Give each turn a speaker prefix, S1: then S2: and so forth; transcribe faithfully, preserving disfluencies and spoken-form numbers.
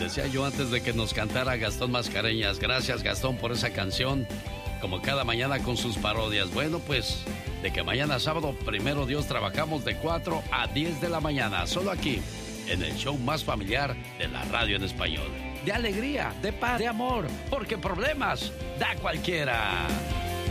S1: Decía yo antes de que nos cantara Gastón Mascareñas. Gracias, Gastón, por esa canción. Como cada mañana con sus parodias. Bueno, pues, de que mañana sábado, primero Dios, trabajamos de cuatro a diez de la mañana. Solo aquí, en el show más familiar de la radio en español. De alegría, de paz, de amor, porque problemas da cualquiera.